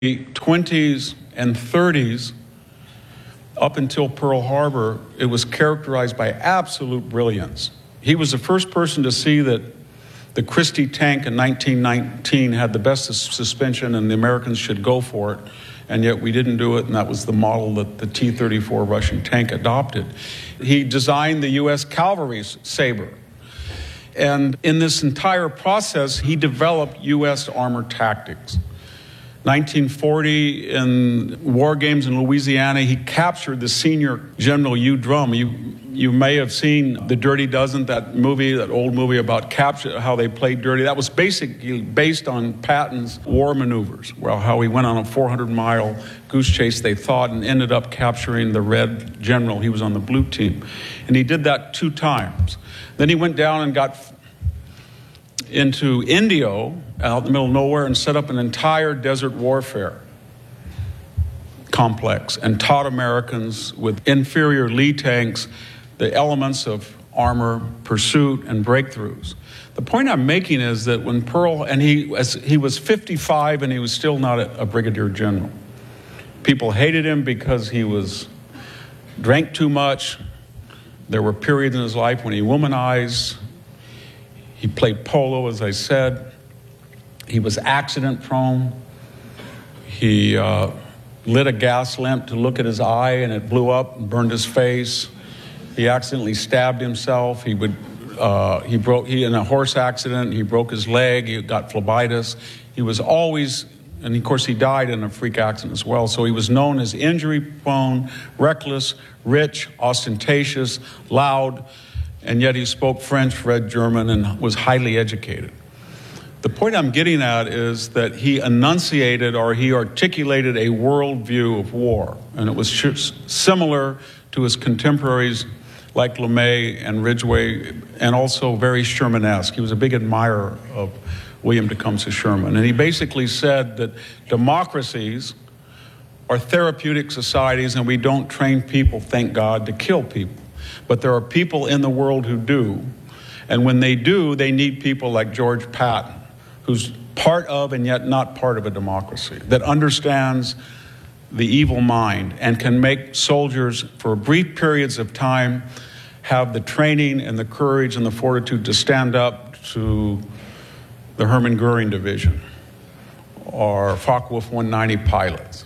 20s and 30s, up until Pearl Harbor, it was characterized by absolute brilliance. He was the first person to see that the Christie tank in 1919 had the best suspension and the Americans should go for it, and yet we didn't do it, and that was the model that the T-34 Russian tank adopted. He designed the U.S. Cavalry's Sabre. And in this entire process, he developed U.S. armor tactics. 1940, in war games in Louisiana, he captured the senior General Hugh Drum. You may have seen The Dirty Dozen, that movie, that old movie about how they played dirty. That was basically based on Patton's war maneuvers, well, how he went on a 400-mile goose chase, they thought, and ended up capturing the red general. He was on the blue team. And he did that 2 times. Then he went down and got into Indio, out in the middle of nowhere, and set up an entire desert warfare complex and taught Americans with inferior Lee tanks the elements of armor, pursuit, and breakthroughs. The point I'm making is that when he was 55 and he was still not a brigadier general. People hated him because he drank too much. There were periods in his life when he womanized. He played polo, as I said. He was accident prone. He lit a gas lamp to look at his eye, and it blew up and burned his face. He accidentally stabbed himself. In a horse accident, he broke his leg. He got phlebitis. He was always, and of course he died in a freak accident as well. So he was known as injury prone, reckless, rich, ostentatious, loud, and yet he spoke French, read German, and was highly educated. The point I'm getting at is that he enunciated, or he articulated, a worldview of war, and it was similar to his contemporaries like LeMay and Ridgway, and also very Shermanesque. He was a big admirer of William Tecumseh Sherman, and he basically said that democracies are therapeutic societies, and we don't train people, thank God, to kill people. But there are people in the world who do, and when they do, they need people like George Patton, who's part of and yet not part of a democracy, that understands the evil mind and can make soldiers, for brief periods of time, have the training and the courage and the fortitude to stand up to the Hermann Goering Division, or Focke-Wulf 190 pilots,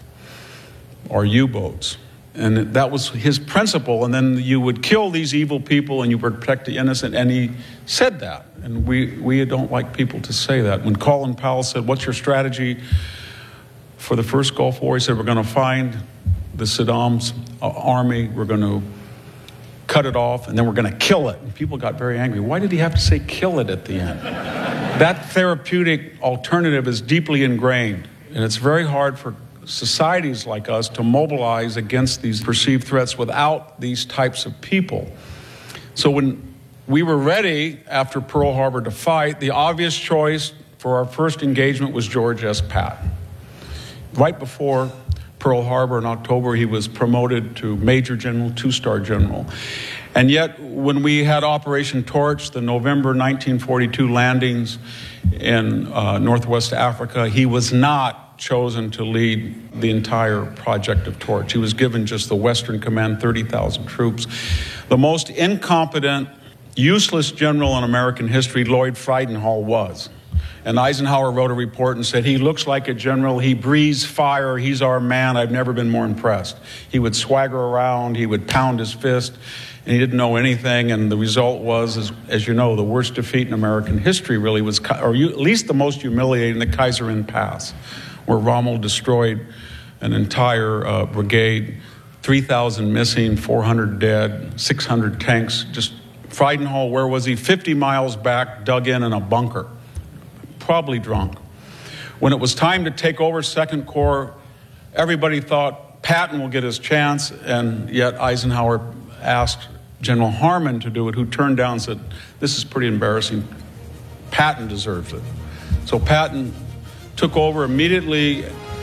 or U-boats. And that was his principle. And then you would kill these evil people and you would protect the innocent. And he said that. And we don't like people to say that. When Colin Powell said, "What's your strategy for the first Gulf War?" He said, "We're going to find the Saddam's army. We're going to cut it off, and then we're going to kill it." And people got very angry. Why did he have to say kill it at the end? That therapeutic alternative is deeply ingrained. And it's very hard for societies like us to mobilize against these perceived threats without these types of people. So when we were ready after Pearl Harbor to fight, the obvious choice for our first engagement was George S. Patton. Right before Pearl Harbor in October, he was promoted to Major General, 2-star general. And yet, when we had Operation Torch, the November 1942 landings in Northwest Africa, he was not chosen to lead the entire project of Torch. He was given just the Western Command, 30,000 troops. The most incompetent, useless general in American history, Lloyd Friedenhall, was. And Eisenhower wrote a report and said, "He looks like a general. He breathes fire. He's our man. I've never been more impressed." He would swagger around. He would pound his fist. And he didn't know anything. And the result was, as you know, the worst defeat in American history really was, or at least the most humiliating, the Kaiser-Inn Pass, where Rommel destroyed an entire brigade, 3,000 missing, 400 dead, 600 tanks. Just Friedenhall, where was he? 50 miles back, dug in a bunker, probably drunk. When it was time to take over Second Corps, everybody thought Patton will get his chance, and yet Eisenhower asked General Harmon to do it, who turned down and said, "This is pretty embarrassing. Patton deserves it." So Patton took over immediately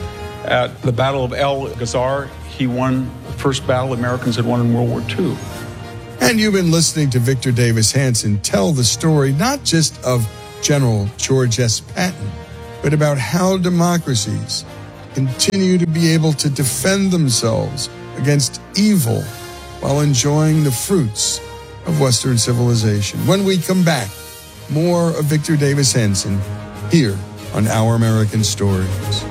at the Battle of El Ghazar. He won the first battle Americans had won in World War II. And you've been listening to Victor Davis Hanson tell the story not just of General George S. Patton, but about how democracies continue to be able to defend themselves against evil while enjoying the fruits of Western civilization. When we come back, more of Victor Davis Hanson here on Our American Stories.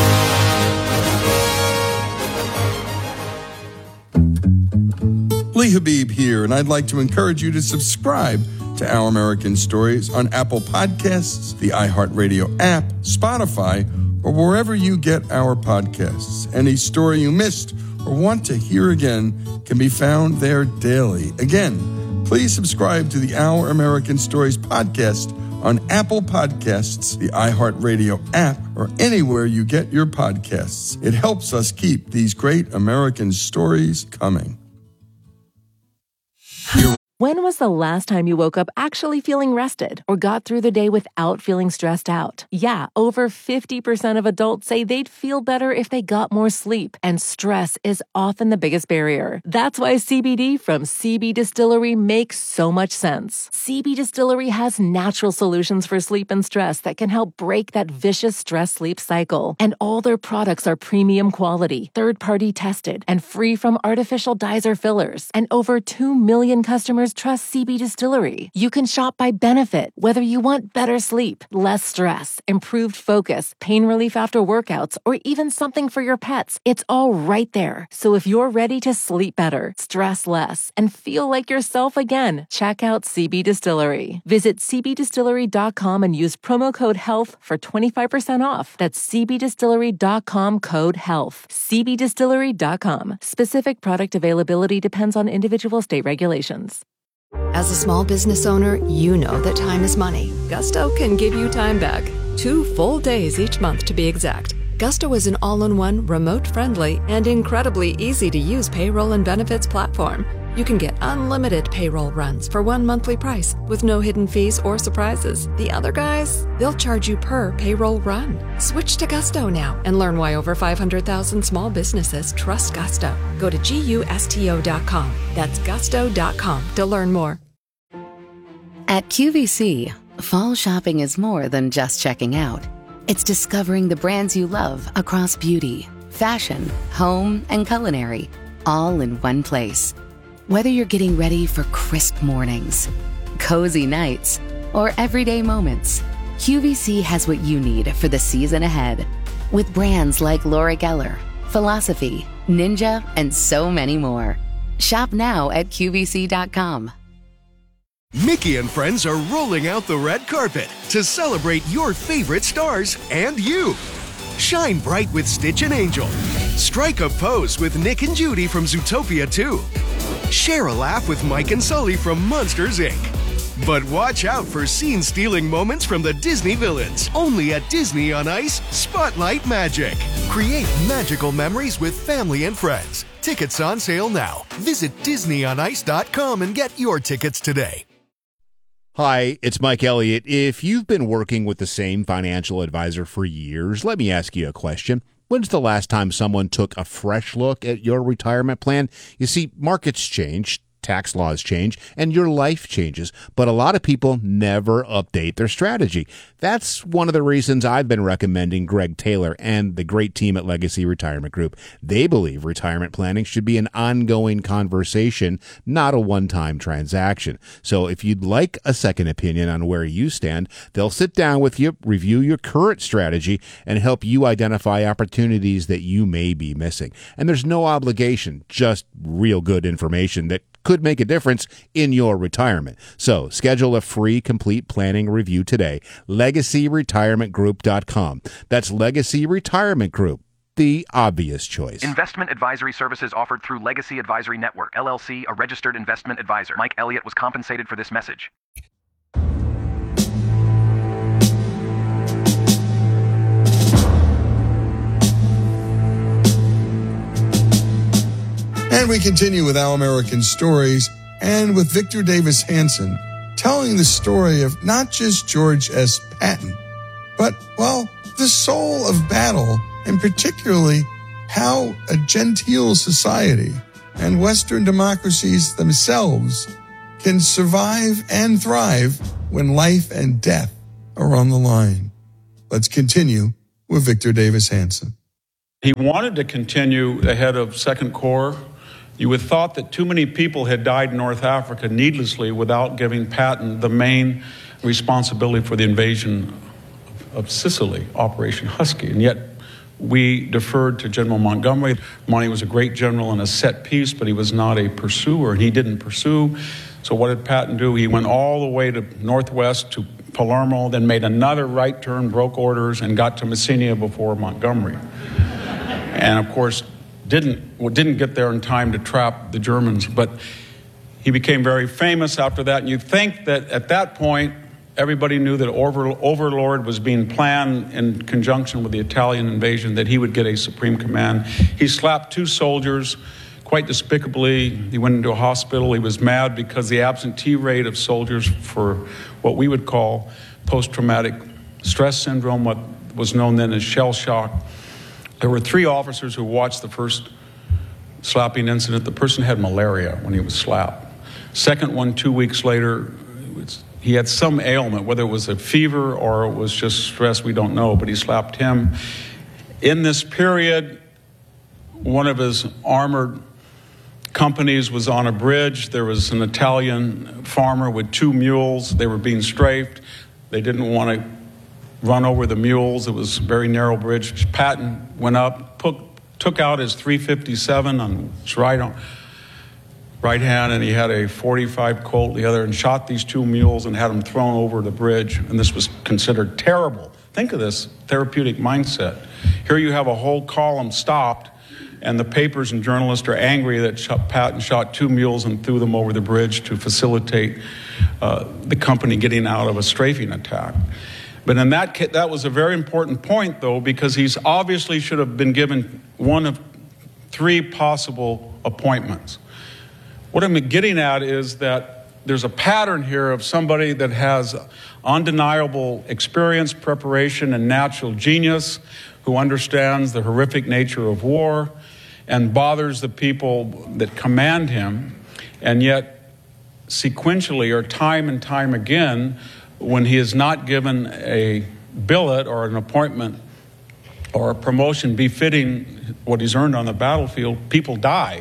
Lee Habib here, and I'd like to encourage you to subscribe to Our American Stories on Apple Podcasts, the iHeartRadio app, Spotify, or wherever you get our podcasts. Any story you missed or want to hear again can be found there daily. Again, please subscribe to the Our American Stories podcast on Apple Podcasts, the iHeartRadio app, or anywhere you get your podcasts. It helps us keep these great American stories coming. When was the last time you woke up actually feeling rested or got through the day without feeling stressed out? Yeah, over 50% of adults say they'd feel better if they got more sleep, and stress is often the biggest barrier. That's why CBD from CB Distillery makes so much sense. CB Distillery has natural solutions for sleep and stress that can help break that vicious stress-sleep cycle. And all their products are premium quality, third-party tested, and free from artificial dyes or fillers. And over 2 million customers trust CB Distillery. You can shop by benefit, whether you want better sleep, less stress, improved focus, pain relief after workouts, or even something for your pets. It's all right there. So if you're ready to sleep better, stress less, and feel like yourself again, check out CB Distillery. Visit cbdistillery.com and use promo code HEALTH for 25% off. That's cbdistillery.com, code HEALTH. cbdistillery.com. Specific product availability depends on individual state regulations. As a small business owner, you know that time is money. Gusto can give you time back. 2 full days each month to be exact. Gusto is an all-in-one, remote-friendly, and incredibly easy-to-use payroll and benefits platform. You can get unlimited payroll runs for one monthly price with no hidden fees or surprises. The other guys, they'll charge you per payroll run. Switch to Gusto now and learn why over 500,000 small businesses trust Gusto. Go to GUSTO.com. That's gusto.com to learn more. At QVC, fall shopping is more than just checking out. It's discovering the brands you love across beauty, fashion, home, and culinary, all in one place. Whether you're getting ready for crisp mornings, cozy nights, or everyday moments, QVC has what you need for the season ahead. With brands like Laura Geller, Philosophy, Ninja, and so many more. Shop now at QVC.com. Mickey and friends are rolling out the red carpet to celebrate your favorite stars and you. Shine bright with Stitch and Angel. Strike a pose with Nick and Judy from Zootopia 2. Share a laugh with Mike and Sully from Monsters, Inc. But watch out for scene-stealing moments from the Disney villains. Only at Disney on Ice Spotlight Magic. Create magical memories with family and friends. Tickets on sale now. Visit DisneyOnIce.com and get your tickets today. Hi, it's Mike Elliott. If you've been working with the same financial advisor for years, let me ask you a question. When's the last time someone took a fresh look at your retirement plan? You see, markets change, tax laws change, and your life changes, but a lot of people never update their strategy. That's one of the reasons I've been recommending Greg Taylor and the great team at Legacy Retirement Group. They believe retirement planning should be an ongoing conversation, not a one-time transaction. So if you'd like a second opinion on where you stand, they'll sit down with you, review your current strategy, and help you identify opportunities that you may be missing. And there's no obligation, just real good information that could make a difference in your retirement. So schedule a free complete planning review today. LegacyRetirementGroup.com. That's Legacy Retirement Group, the obvious choice. Investment advisory services offered through Legacy Advisory Network, LLC, a registered investment advisor. Mike Elliott was compensated for this message. And we continue with Our American Stories and with Victor Davis Hanson, telling the story of not just George S. Patton, but, well, the soul of battle, and particularly how a genteel society and Western democracies themselves can survive and thrive when life and death are on the line. Let's continue with Victor Davis Hanson. He wanted to continue ahead of Second Corps. You would have thought that too many people had died in North Africa needlessly without giving Patton the main responsibility for the invasion of Sicily, Operation Husky. And yet we deferred to General Montgomery. Monty was a great general and a set piece, but he was not a pursuer, and he didn't pursue. So what did Patton do? He went all the way to northwest to Palermo, then made another right turn, broke orders, and got to Messina before Montgomery. And of course, didn't get there in time to trap the Germans, but he became very famous after that. And you'd think that at that point, everybody knew that Overlord was being planned in conjunction with the Italian invasion, that he would get a supreme command. He slapped 2 soldiers quite despicably. He went into a hospital. He was mad because the absentee rate of soldiers for what we would call post-traumatic stress syndrome, what was known then as shell shock. There were 3 officers who watched the first slapping incident. The person had malaria when he was slapped. Second one, 2 weeks later, he had some ailment, whether it was a fever or it was just stress, we don't know, but he slapped him. In this period, one of his armored companies was on a bridge. There was an Italian farmer with 2 mules. They were being strafed. They didn't want to run over the mules. It was a very narrow bridge. Patton went up, took out his .357 on his right hand, and he had a .45 Colt the other, and shot these 2 mules and had them thrown over the bridge. And this was considered terrible. Think of this therapeutic mindset. Here you have a whole column stopped, and the papers and journalists are angry that Patton shot 2 mules and threw them over the bridge to facilitate the company getting out of a strafing attack. But in that case, that was a very important point, though, because he's obviously should have been given one of 3 possible appointments. What I'm getting at is that there's a pattern here of somebody that has undeniable experience, preparation, and natural genius, who understands the horrific nature of war and bothers the people that command him, and yet sequentially or time and time again, when he is not given a billet or an appointment or a promotion befitting what he's earned on the battlefield, people die.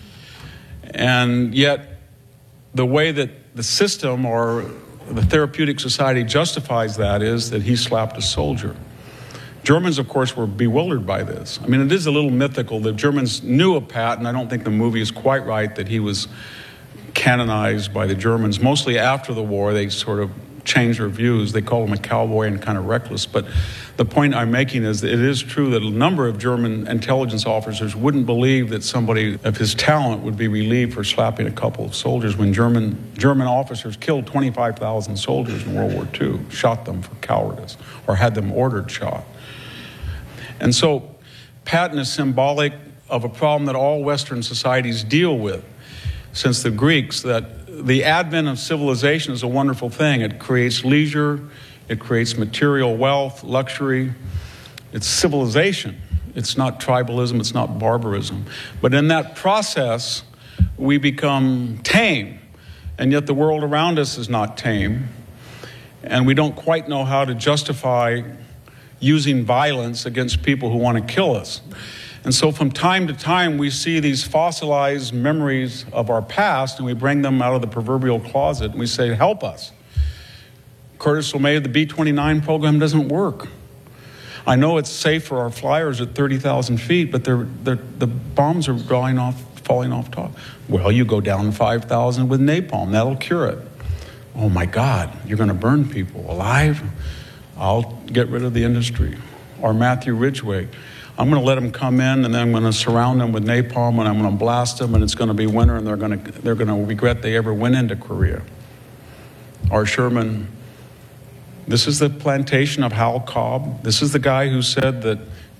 And yet the way that the system or the therapeutic society justifies that is that he slapped a soldier. Germans, of course, were bewildered by this. I mean, it is a little mythical. The Germans knew of Patton. I don't think the movie is quite right that he was canonized by the Germans. Mostly after the war, they sort of changed their views. They called him a cowboy and kind of reckless. But the point I'm making is that it is true that a number of German intelligence officers wouldn't believe that somebody of his talent would be relieved for slapping a couple of soldiers when German officers killed 25,000 soldiers in World War II, shot them for cowardice, or had them ordered shot. And so Patton is symbolic of a problem that all Western societies deal with since the Greeks, that the advent of civilization is a wonderful thing. It creates leisure, it creates material wealth, luxury. It's civilization. It's not tribalism, it's not barbarism. But in that process, we become tame, and yet the world around us is not tame, and we don't quite know how to justify using violence against people who want to kill us. And so from time to time, we see these fossilized memories of our past, and we bring them out of the proverbial closet, and we say, help us. Curtis LeMay, the B-29 program doesn't work. I know it's safe for our flyers at 30,000 feet, but the bombs are falling off top. Well, you go down 5,000 with napalm. That'll cure it. Oh, my God, you're going to burn people alive? I'll get rid of the industry. Or Matthew Ridgway. I'm going to let them come in, and then I'm going to surround them with napalm, and I'm going to blast them, and it's going to be winter, and they're going to regret they ever went into Korea. Or Sherman. This is the plantation of Hal Cobb. This is the guy who said that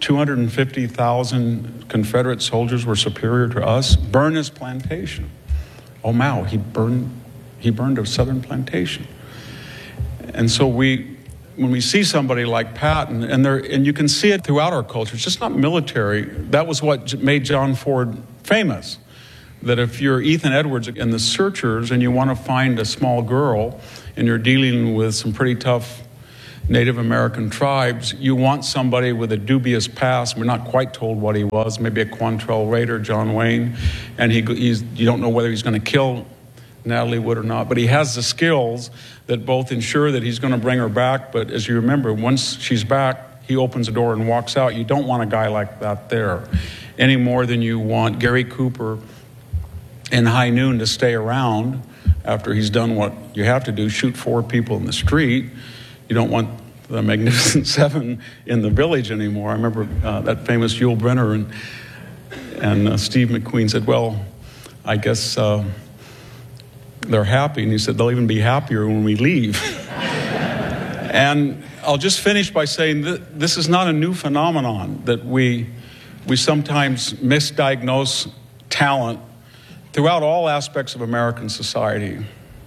250,000 Confederate soldiers were superior to us. Burn his plantation. Oh, Mao, he burned a southern plantation. And so when we see somebody like Patton, and you can see it throughout our culture, it's just not military. That was what made John Ford famous. That if you're Ethan Edwards in The Searchers and you want to find a small girl and you're dealing with some pretty tough Native American tribes, you want somebody with a dubious past. We're not quite told what he was, maybe a Quantrell Raider, John Wayne, and you don't know whether he's going to kill Natalie Wood or not, but he has the skills that both ensure that he's going to bring her back, but as you remember, once she's back, he opens the door and walks out. You don't want a guy like that there any more than you want Gary Cooper in High Noon to stay around after he's done what you have to do, shoot 4 people in the street. You don't want the Magnificent Seven in the Village anymore. I remember that famous Yul Brynner and Steve McQueen said, well, I guess they're happy. And he said, they'll even be happier when we leave. And I'll just finish by saying that this is not a new phenomenon, that we sometimes misdiagnose talent throughout all aspects of American society.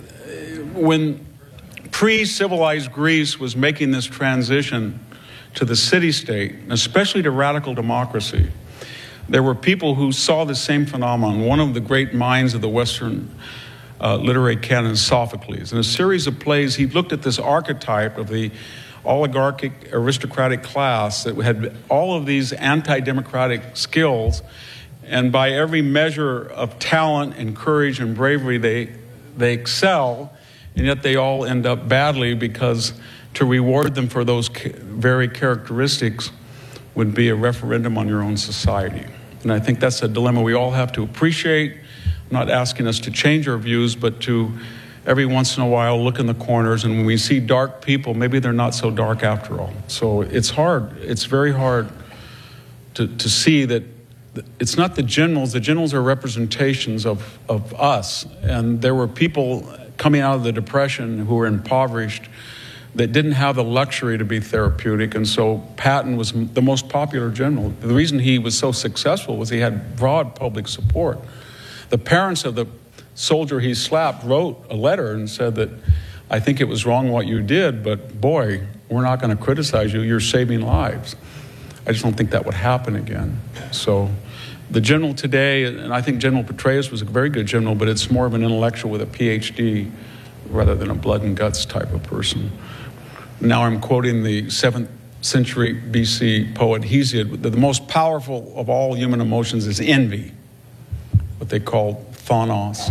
When pre-civilized Greece was making this transition to the city-state, especially to radical democracy, there were people who saw the same phenomenon. One of the great minds of the Western literary canon is Sophocles. In a series of plays, he looked at this archetype of the oligarchic aristocratic class that had all of these anti-democratic skills, and by every measure of talent and courage and bravery, they excel, and yet they all end up badly because to reward them for those very characteristics would be a referendum on your own society. And I think that's a dilemma we all have to appreciate. I'm not asking us to change our views, but to every once in a while look in the corners, and when we see dark people, maybe they're not so dark after all. So it's hard. It's very hard to see that it's not the generals. The generals are representations of us. And there were people coming out of the Depression who were impoverished that didn't have the luxury to be therapeutic. And so Patton was the most popular general. The reason he was so successful was he had broad public support. The parents of the soldier he slapped wrote a letter and said that, I think it was wrong what you did, but boy, we're not going to criticize you. You're saving lives. I just don't think that would happen again. So the general today, and I think General Petraeus was a very good general, but it's more of an intellectual with a PhD rather than a blood and guts type of person. Now I'm quoting the 7th century BC poet Hesiod. The most powerful of all human emotions is envy, what they call thonos.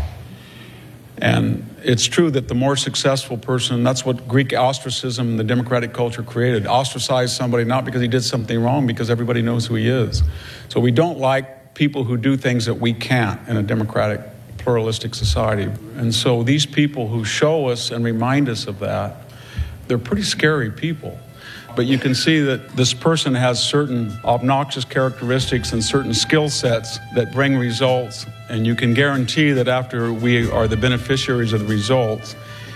And it's true that the more successful person, that's what Greek ostracism and the democratic culture created. Ostracize somebody not because he did something wrong, because everybody knows who he is. So we don't like people who do things that we can't in a democratic, pluralistic society. And so these people who show us and remind us of that, they're pretty scary people. But you can see that this person has certain obnoxious characteristics and certain skill sets that bring results. And you can guarantee that after we are the beneficiaries of the results,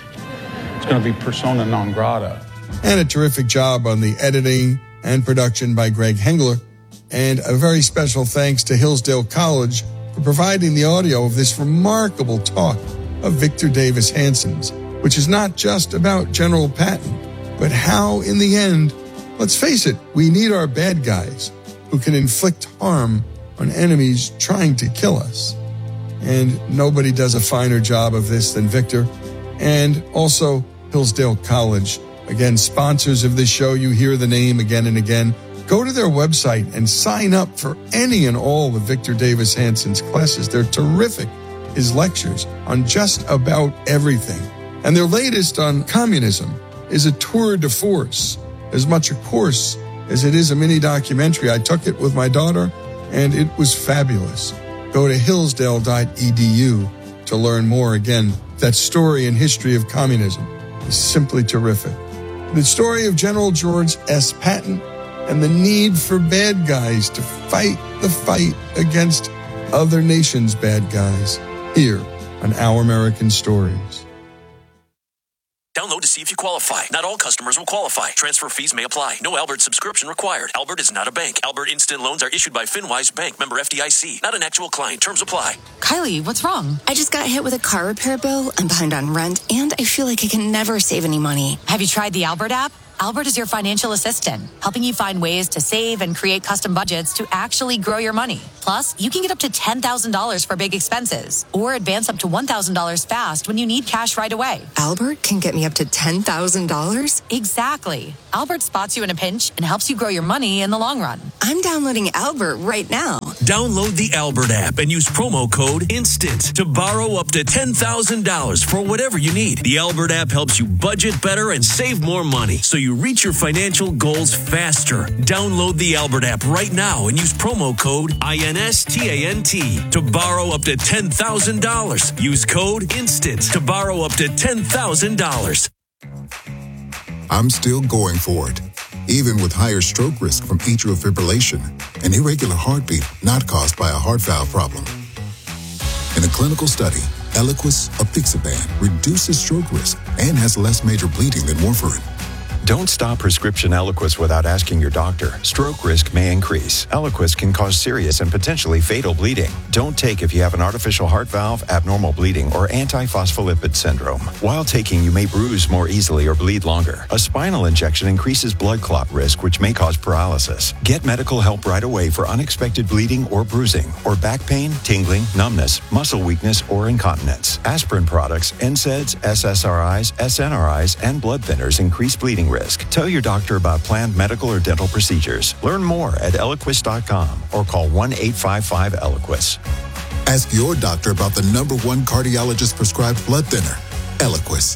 it's going to be persona non grata. And a terrific job on the editing and production by Greg Hengler. And a very special thanks to Hillsdale College for providing the audio of this remarkable talk of Victor Davis Hanson's, which is not just about General Patton, but how, in the end, let's face it, we need our bad guys who can inflict harm on enemies trying to kill us. And nobody does a finer job of this than Victor. And also Hillsdale College. Again, sponsors of this show, you hear the name again and again. Go to their website and sign up for any and all of Victor Davis Hanson's classes. They're terrific. His lectures on just about everything. And their latest on communism is a tour de force, as much a course as it is a mini documentary. I took it with my daughter, and it was fabulous. Go to hillsdale.edu to learn more. Again, that story and history of communism is simply terrific. The story of General George S. Patton and the need for bad guys to fight the fight against other nations' bad guys here on Our American Stories. Download to see if you qualify. Not all customers will qualify. Transfer fees may apply. No Albert subscription required. Albert is not a bank. Albert Instant Loans are issued by FinWise Bank, member FDIC. Not an actual client. Terms apply. Kylie, what's wrong? I just got hit with a car repair bill. I'm behind on rent, and I feel like I can never save any money. Have you tried the Albert app? Albert is your financial assistant, helping you find ways to save and create custom budgets to actually grow your money. Plus, you can get up to $10,000 for big expenses or advance up to $1,000 fast when you need cash right away. Albert can get me up to $10,000? Exactly. Albert spots you in a pinch and helps you grow your money in the long run. I'm downloading Albert right now. Download the Albert app and use promo code INSTANT to borrow up to $10,000 for whatever you need. The Albert app helps you budget better and save more money so you reach your financial goals faster. Download the Albert app right now and use promo code INSTANT to borrow up to $10,000. Use code INSTANT to borrow up to $10,000. I'm still going for it, even with higher stroke risk from atrial fibrillation, an irregular heartbeat not caused by a heart valve problem. In a clinical study, Eliquis apixaban reduces stroke risk and has less major bleeding than warfarin. Don't stop prescription Eliquis without asking your doctor. Stroke risk may increase. Eliquis can cause serious and potentially fatal bleeding. Don't take if you have an artificial heart valve, abnormal bleeding, or antiphospholipid syndrome. While taking, you may bruise more easily or bleed longer. A spinal injection increases blood clot risk, which may cause paralysis. Get medical help right away for unexpected bleeding or bruising, or back pain, tingling, numbness, muscle weakness, or incontinence. Aspirin products, NSAIDs, SSRIs, SNRIs, and blood thinners increase bleeding risk. Tell your doctor about planned medical or dental procedures. Learn more at Eliquis.com or call 1-855-ELIQUIS. Ask your doctor about the #1 cardiologist prescribed blood thinner, Eliquis.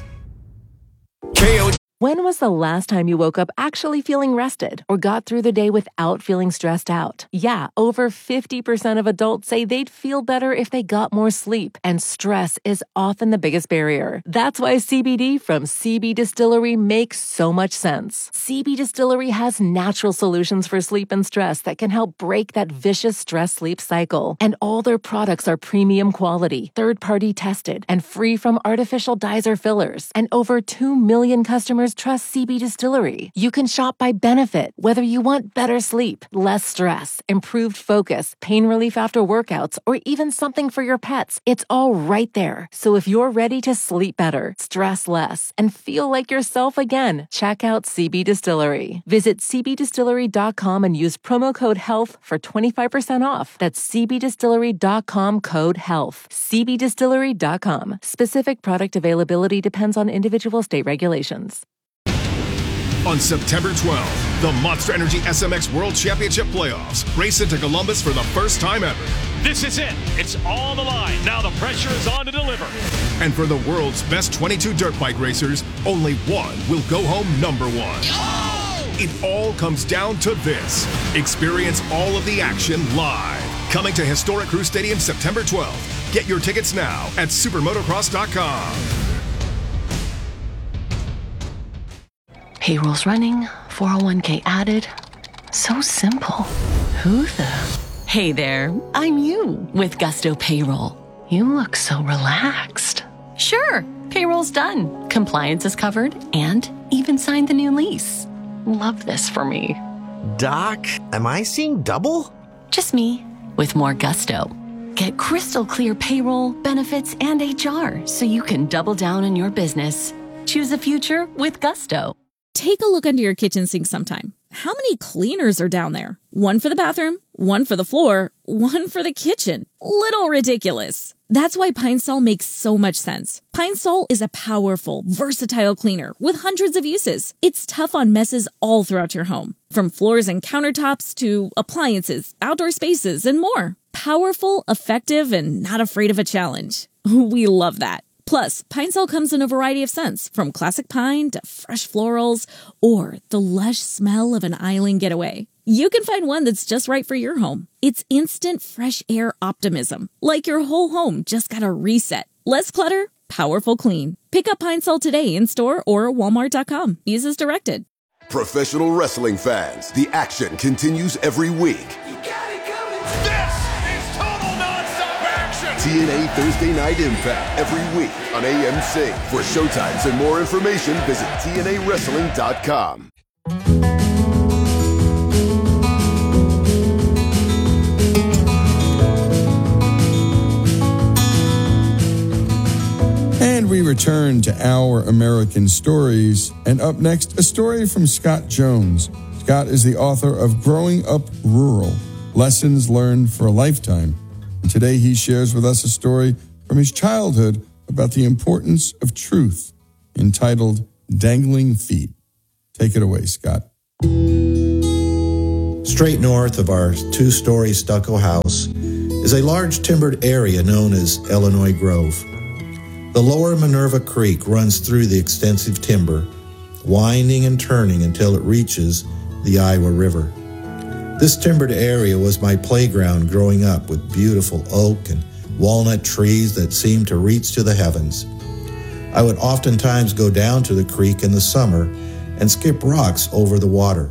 When was the last time you woke up actually feeling rested or got through the day without feeling stressed out? Yeah, over 50% of adults say they'd feel better if they got more sleep, and stress is often the biggest barrier. That's why CBD from CB Distillery makes so much sense. CB Distillery has natural solutions for sleep and stress that can help break that vicious stress-sleep cycle. And all their products are premium quality, third-party tested, and free from artificial dyes or fillers. And over 2 million customers trust CB Distillery. You can shop by benefit, whether you want better sleep, less stress, improved focus, pain relief after workouts, or even something for your pets. It's all right there. So if you're ready to sleep better, stress less, and feel like yourself again, check out CB Distillery. Visit cbdistillery.com and use promo code HEALTH for 25% off. That's cbdistillery.com code HEALTH. cbdistillery.com. Specific product availability depends on individual state regulations. On September 12th, the Monster Energy SMX World Championship Playoffs race into Columbus for the first time ever. This is it. It's on the line. Now the pressure is on to deliver. And for the world's best 22 dirt bike racers, only one will go home #1. Oh! It all comes down to this. Experience all of the action live. Coming to Historic Crew Stadium September 12th. Get your tickets now at supermotocross.com. Payroll's running, 401k added. So simple. Who the? Hey there, I'm you with Gusto Payroll. You look so relaxed. Sure, payroll's done. Compliance is covered and even signed the new lease. Love this for me. Doc, am I seeing double? Just me with more Gusto. Get crystal clear payroll, benefits, and HR so you can double down on your business. Choose a future with Gusto. Take a look under your kitchen sink sometime. How many cleaners are down there? One for the bathroom, one for the floor, one for the kitchen. Little ridiculous. That's why Pine Sol makes so much sense. Pine Sol is a powerful, versatile cleaner with hundreds of uses. It's tough on messes all throughout your home, from floors and countertops to appliances, outdoor spaces, and more. Powerful, effective, and not afraid of a challenge. We love that. Plus, Pine Sol comes in a variety of scents, from classic pine to fresh florals, or the lush smell of an island getaway. You can find one that's just right for your home. It's instant fresh air optimism, like your whole home just got a reset. Less clutter, powerful clean. Pick up Pine Sol today in store or Walmart.com. Use as directed. Professional wrestling fans, the action continues every week. TNA Thursday Night Impact every week on AMC. For showtimes and more information, visit TNAWrestling.com. And we return to Our American Stories, and up next, a story from Scott Jones. Scott is the author of Growing Up Rural, Lessons Learned for a Lifetime. And today he shares with us a story from his childhood about the importance of truth, entitled Dangling Feet. Take it away, Scott. Straight north of our two-story stucco house is a large timbered area known as Illinois Grove. The lower Minerva Creek runs through the extensive timber, winding and turning until it reaches the Iowa River. This timbered area was my playground growing up, with beautiful oak and walnut trees that seemed to reach to the heavens. I would oftentimes go down to the creek in the summer and skip rocks over the water.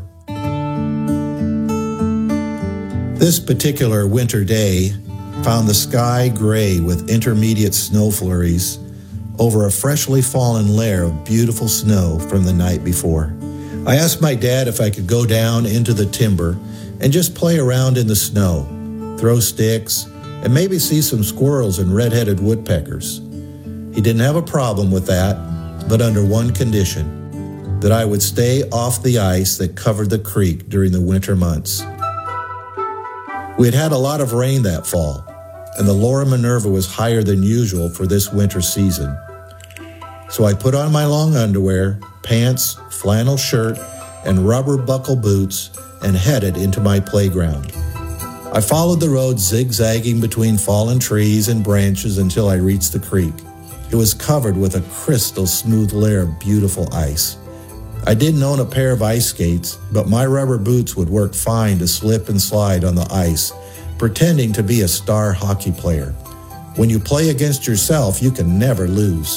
This particular winter day found the sky gray with intermediate snow flurries over a freshly fallen layer of beautiful snow from the night before. I asked my dad if I could go down into the timber and just play around in the snow, throw sticks, and maybe see some squirrels and red-headed woodpeckers. He didn't have a problem with that, but under one condition, that I would stay off the ice that covered the creek during the winter months. We had had a lot of rain that fall, and the Lower Minerva was higher than usual for this winter season. So I put on my long underwear, pants, flannel shirt, and rubber buckle boots and headed into my playground. I followed the road zigzagging between fallen trees and branches until I reached the creek. It was covered with a crystal smooth layer of beautiful ice. I didn't own a pair of ice skates, but my rubber boots would work fine to slip and slide on the ice, pretending to be a star hockey player. When you play against yourself, you can never lose.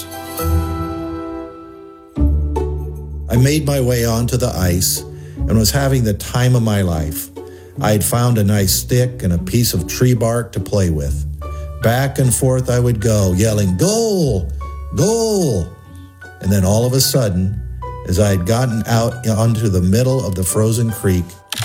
I made my way onto the ice and was having the time of my life. I had found a nice stick and a piece of tree bark to play with. Back and forth I would go, yelling, "Goal! Goal!" And then all of a sudden, as I had gotten out onto the middle of the frozen creek,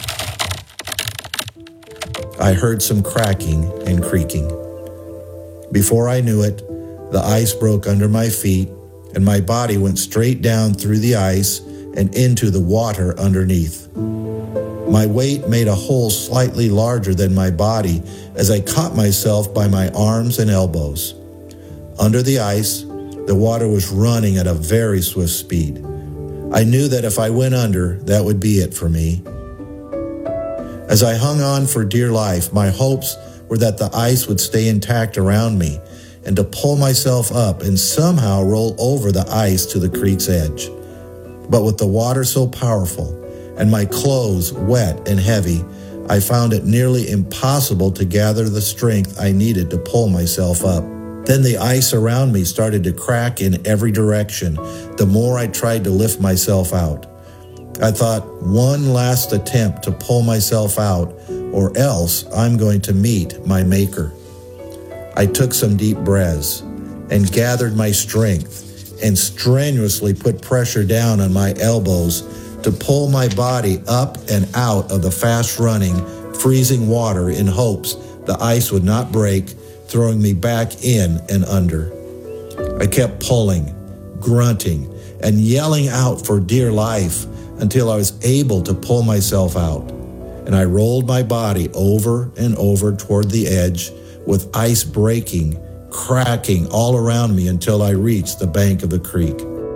I heard some cracking and creaking. Before I knew it, the ice broke under my feet, and my body went straight down through the ice and into the water underneath. My weight made a hole slightly larger than my body as I caught myself by my arms and elbows. Under the ice, the water was running at a very swift speed. I knew that if I went under, that would be it for me. As I hung on for dear life, my hopes were that the ice would stay intact around me and to pull myself up and somehow roll over the ice to the creek's edge. But with the water so powerful and my clothes wet and heavy, I found it nearly impossible to gather the strength I needed to pull myself up. Then the ice around me started to crack in every direction the more I tried to lift myself out. I thought, one last attempt to pull myself out, or else I'm going to meet my maker. I took some deep breaths and gathered my strength and strenuously put pressure down on my elbows to pull my body up and out of the fast-running, freezing water in hopes the ice would not break, throwing me back in and under. I kept pulling, grunting, and yelling out for dear life until I was able to pull myself out. And I rolled my body over and over toward the edge, with ice breaking, cracking all around me until I reached the bank of the creek.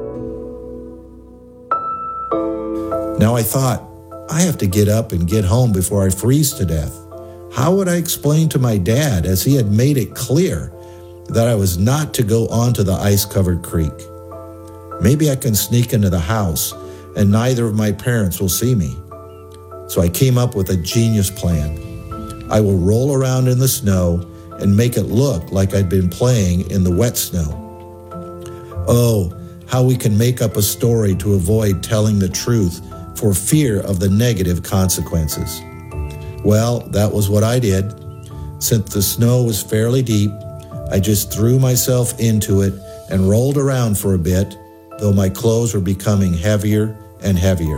Now I thought, I have to get up and get home before I freeze to death. How would I explain to my dad, as he had made it clear, that I was not to go onto the ice-covered creek? Maybe I can sneak into the house and neither of my parents will see me. So I came up with a genius plan. I will roll around in the snow and make it look like I'd been playing in the wet snow. Oh, how we can make up a story to avoid telling the truth for fear of the negative consequences. Well, that was what I did. Since the snow was fairly deep, I just threw myself into it and rolled around for a bit, though my clothes were becoming heavier and heavier.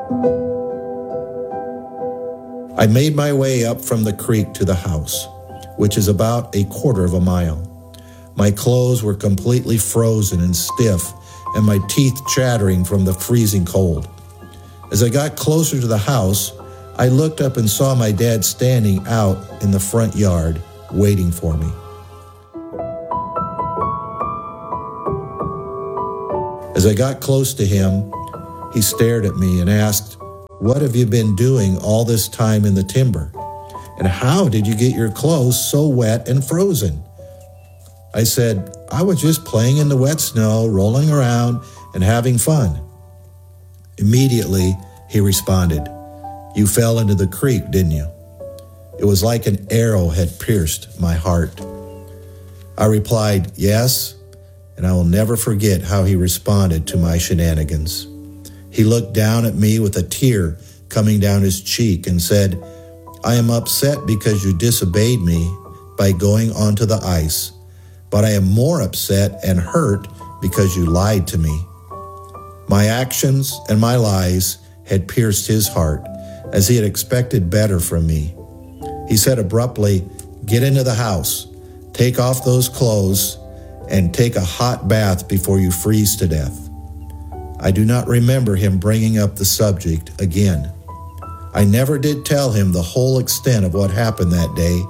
I made my way up from the creek to the house, which is about a quarter of a mile. My clothes were completely frozen and stiff, and my teeth chattering from the freezing cold. As I got closer to the house, I looked up and saw my dad standing out in the front yard, waiting for me. As I got close to him, he stared at me and asked, "What have you been doing all this time in the timber? And how did you get your clothes so wet and frozen?" I said, "I was just playing in the wet snow, rolling around, and having fun." Immediately, he responded, "You fell into the creek, didn't you?" It was like an arrow had pierced my heart. I replied, "Yes," and I will never forget how he responded to my shenanigans. He looked down at me with a tear coming down his cheek and said, "I am upset because you disobeyed me by going onto the ice, but I am more upset and hurt because you lied to me." My actions and my lies had pierced his heart, as he had expected better from me. He said abruptly, "Get into the house, take off those clothes, and take a hot bath before you freeze to death." I do not remember him bringing up the subject again. I never did tell him the whole extent of what happened that day.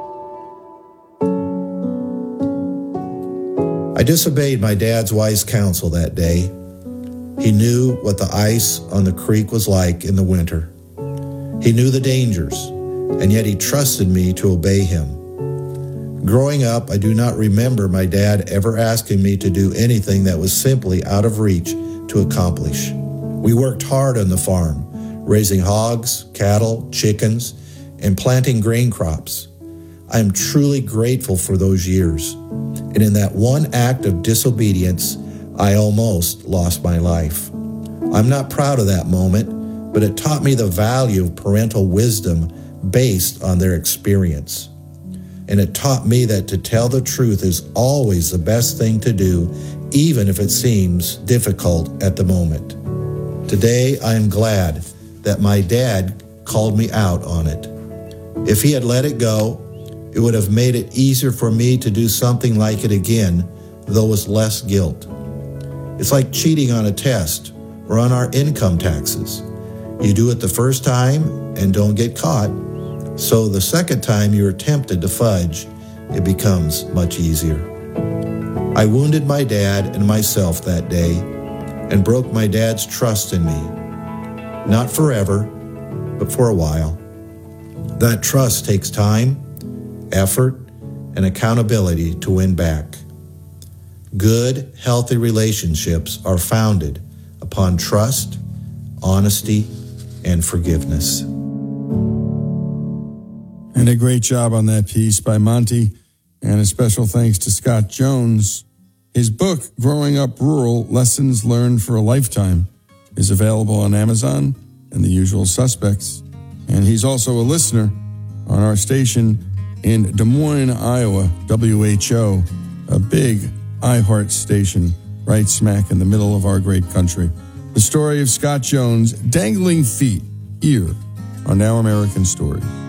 I disobeyed my dad's wise counsel that day. He knew what the ice on the creek was like in the winter. He knew the dangers, and yet he trusted me to obey him. Growing up, I do not remember my dad ever asking me to do anything that was simply out of reach to accomplish. We worked hard on the farm, raising hogs, cattle, chickens, and planting grain crops. I am truly grateful for those years. And in that one act of disobedience, I almost lost my life. I'm not proud of that moment, but it taught me the value of parental wisdom based on their experience. And it taught me that to tell the truth is always the best thing to do, even if it seems difficult at the moment. Today, I am glad that my dad called me out on it. If he had let it go, it would have made it easier for me to do something like it again, though with less guilt. It's like cheating on a test or on our income taxes. You do it the first time and don't get caught, so the second time you're tempted to fudge, it becomes much easier. I wounded my dad and myself that day and broke my dad's trust in me. Not forever, but for a while. That trust takes time, effort, and accountability to win back. Good, healthy relationships are founded upon trust, honesty, and forgiveness. And a great job on that piece by Monty, and a special thanks to Scott Jones. His book, Growing Up Rural, Lessons Learned for a Lifetime, is available on Amazon and the usual suspects. And he's also a listener on our station in Des Moines, Iowa, WHO, a big iHeart station right smack in the middle of our great country. The story of Scott Jones' dangling feet here on Our American Story.